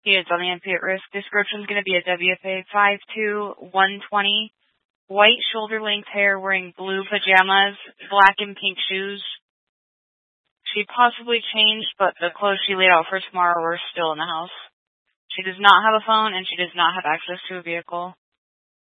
He is on the NP at risk. Description is going to be a WFA 5'2", 120, white shoulder-length hair, wearing blue pajamas, black and pink shoes. She possibly changed, but the clothes she laid out for tomorrow were still in the house. She does not have a phone, and she does not have access to a vehicle.